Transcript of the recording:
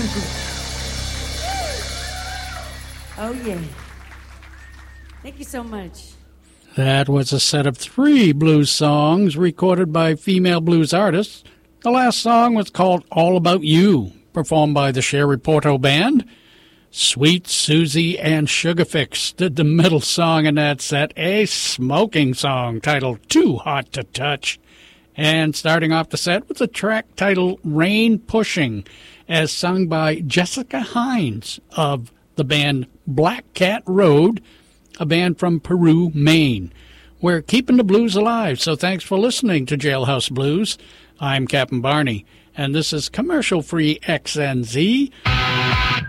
Oh, yeah. Thank you so much. That was a set of 3 blues songs recorded by female blues artists. The last song was called All About You, performed by the Sherry Porto Band. Sweet Susie and Sugarfix did the middle song in that set, a smoking song titled Too Hot to Touch. And starting off the set was a track titled Rain Pushing, as sung by Jessica Hines of the band Black Cat Road, a band from Peru, Maine. We're keeping the blues alive, so thanks for listening to Jailhouse Blues. I'm Captain Barney, and this is commercial-free XNZ.